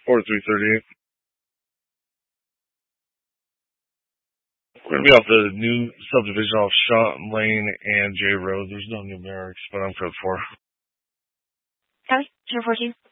4338. We're going to be off the new subdivision off Shawn Lane and J Road. There's no numerics, but I'm code 4. Copy. 014.